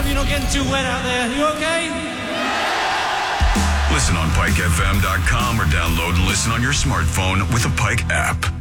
you're not getting too wet out there. You okay? Listen on PikeFM.com or download and listen on your smartphone with the Pike app.